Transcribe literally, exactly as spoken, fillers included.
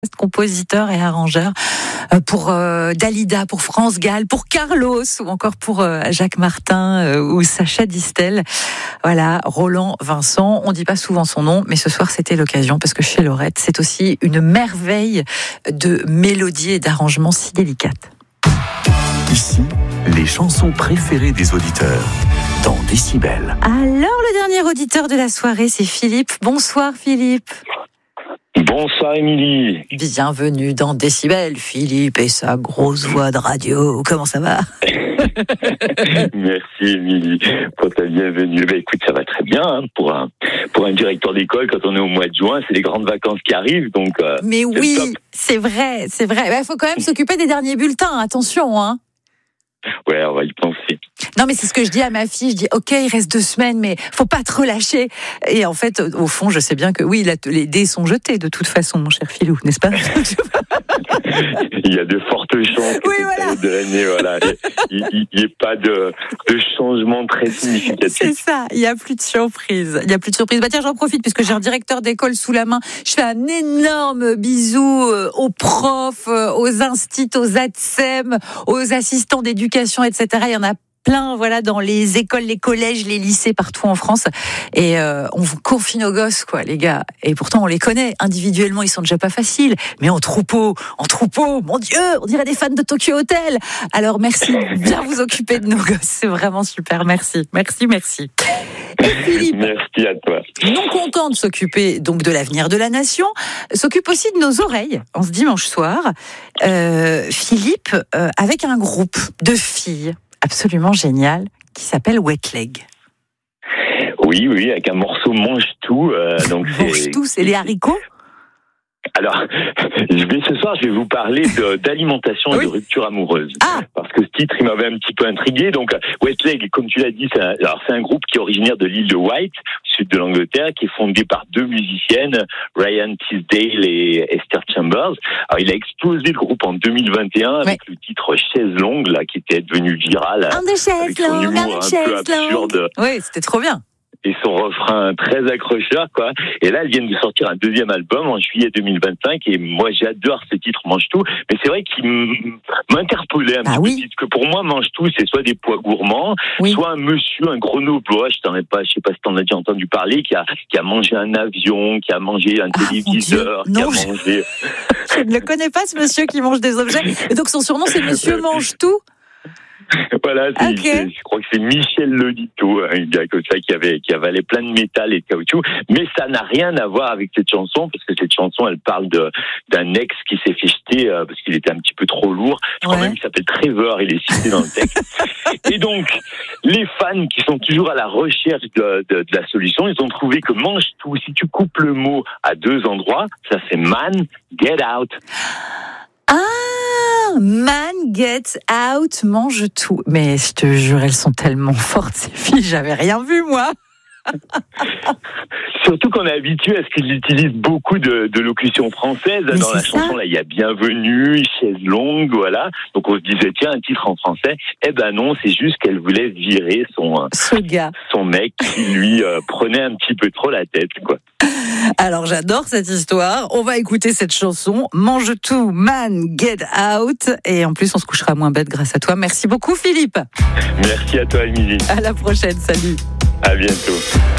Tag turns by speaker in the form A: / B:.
A: Compositeur et arrangeur pour euh, Dalida, pour France Gall, pour Carlos ou encore pour euh, Jacques Martin euh, ou Sacha Distel. Voilà, Roland Vincent, on dit pas souvent son nom, mais ce soir c'était l'occasion parce que chez Laurette, c'est aussi une merveille de mélodie et d'arrangement si délicate.
B: Ici, les chansons préférées des auditeurs dans Décibel.
A: Alors le dernier auditeur de la soirée, c'est Philippe. Bonsoir Philippe.
C: Bonsoir Émilie.
A: Bienvenue dans Décibel, Philippe et sa grosse voix de radio. Comment ça va?
C: Merci Émilie pour ta bienvenue. Bah, écoute, ça va très bien hein, pour un pour un directeur d'école quand on est au mois de juin, c'est les grandes vacances qui arrivent donc. Euh,
A: Mais oui, c'est vrai, c'est vrai. Il bah, faut quand même s'occuper des derniers bulletins. Attention, hein.
C: Ouais, on va y penser.
A: Non, mais c'est ce que je dis à ma fille. Je dis, ok, il reste deux semaines, mais faut pas te relâcher. Et en fait, au fond, je sais bien que oui, les dés sont jetés de toute façon, mon cher Philou, n'est-ce pas?
C: Il y a de fortes chances que
A: oui,
C: cette
A: voilà.
C: période de l'année, voilà, il n'y ait pas de, de changement très significatif.
A: C'est ça, il n'y a plus de surprise. Il n'y a plus de surprise. Bah tiens, j'en profite puisque j'ai un directeur d'école sous la main. Je fais un énorme bisou aux profs, aux instits, aux A T S E M, aux assistants d'éducation, et cetera. Il y en a plein, voilà, dans les écoles, les collèges, les lycées, partout en France. Et euh, on vous confie nos gosses, quoi, les gars. Et pourtant, on les connaît. Individuellement, ils sont déjà pas faciles. Mais en troupeau, en troupeau, mon Dieu, on dirait des fans de Tokyo Hotel. Alors, merci de bien vous occuper de nos gosses. C'est vraiment super. Merci, merci, merci. Et Philippe,
C: merci à toi.
A: Non content de s'occuper donc de l'avenir de la nation, s'occupe aussi de nos oreilles en ce dimanche soir. Euh, Philippe, euh, avec un groupe de filles absolument génial qui s'appelle Wet Leg.
C: Oui, oui, avec un morceau mange tout. Euh, donc
A: mange
C: c'est...
A: tout, c'est les haricots.
C: Alors, je vais ce soir, je vais vous parler de, d'alimentation et oui. de rupture amoureuse.
A: Ah.
C: Parce que ce titre, il m'avait un petit peu intrigué. Donc, Wet Leg, comme tu l'as dit, c'est un, alors c'est un groupe qui est originaire de l'île de Wight, au sud de l'Angleterre, qui est fondé par deux musiciennes, Ryan Tisdale et Esther Chambers. Alors, il a explosé le groupe en deux mille vingt et un avec oui. le titre Chaise longue, là, qui était devenu viral.
A: Un de chaise longue, un de chaise longue. Oui, c'était trop bien.
C: Et son refrain très accrocheur, quoi. Et là, elles viennent de sortir un deuxième album en juillet deux mille vingt-cinq, et moi, j'adore ce titre, Mange tout. Mais c'est vrai qu'il m'interpellait un ah, petit oui. peu, parce que pour moi, Mange tout, c'est soit des pois gourmands, oui. soit un monsieur, un grenoblois, je t'en ai pas, je sais pas si t'en as déjà entendu parler, qui a, qui a mangé un avion, qui a mangé un ah, téléviseur, qui
A: non,
C: a mangé.
A: Je... je ne le connais pas, ce monsieur qui mange des objets. Et donc, son surnom, c'est Monsieur Mange tout.
C: Voilà, c'est,
A: okay.
C: c'est, je crois que c'est Michel Lolito, un gars comme ça qui avait qui avalait plein de métal et de caoutchouc, mais ça n'a rien à voir avec cette chanson parce que cette chanson elle parle de d'un ex qui s'est fait jeter euh, parce qu'il était un petit peu trop lourd. Je crois ouais. même qu'il s'appelle Trevor, il est cité dans le texte. Et donc les fans qui sont toujours à la recherche de, de, de la solution, ils ont trouvé que mange tout, si tu coupes le mot à deux endroits, ça fait man get out.
A: Ah, man get out, mange tout. Mais je te jure, elles sont tellement fortes, ces filles, j'avais rien vu, moi.
C: Surtout qu'on est habitué à ce qu'ils utilisent beaucoup de, de locutions françaises. Mais dans la ça. chanson, là, il y a bienvenue, chaise longue, voilà. Donc on se disait, tiens, un titre en français. Eh ben non, c'est juste qu'elle voulait virer son,
A: Ce gars.
C: son mec qui lui euh, prenait un petit peu trop la tête, quoi.
A: Alors j'adore cette histoire, on va écouter cette chanson, Mange tout, man, get out, et en plus on se couchera moins bête grâce à toi. Merci beaucoup Philippe.
C: Merci à toi Émilie.
A: À la prochaine, salut.
C: À bientôt.